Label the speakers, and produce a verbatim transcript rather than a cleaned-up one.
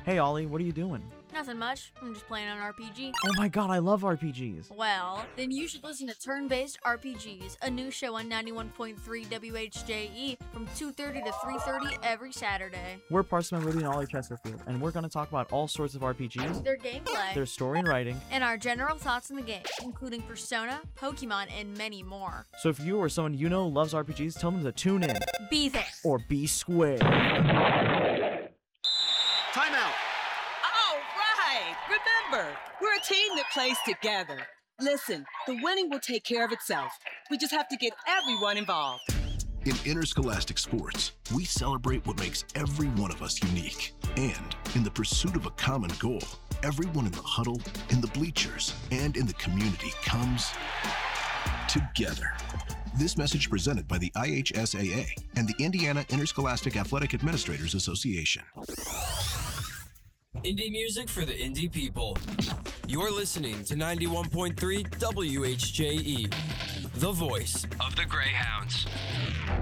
Speaker 1: Hey Ollie, what are you doing?
Speaker 2: Nothing much. I'm just playing an R P G.
Speaker 1: Oh my god, I love R P Gs.
Speaker 2: Well, then you should listen to Turn-Based R P Gs, a new show on ninety-one point three W H J E from two thirty to three thirty every Saturday.
Speaker 1: We're Parson Rudy and Ollie Chesterfield, and we're going to talk about all sorts of R P Gs,
Speaker 2: Their gameplay,
Speaker 1: their story and writing,
Speaker 2: and our general thoughts on the game, including Persona, Pokemon, and many more.
Speaker 1: So if you or someone you know loves R P Gs, tell them to tune in.
Speaker 2: Be there.
Speaker 1: Or be square.
Speaker 3: Time out.
Speaker 4: All right. Remember, we're a team that plays together. Listen, the winning will take care of itself. We just have to get everyone involved.
Speaker 5: In interscholastic sports, we celebrate what makes every one of us unique. And in the pursuit of a common goal, everyone in the huddle, in the bleachers, and in the community comes together. This message presented by the I H S A A and the Indiana Interscholastic Athletic Administrators Association.
Speaker 6: Indie music for the indie people. You're listening to ninety-one point three W H J E, the voice of the Greyhounds.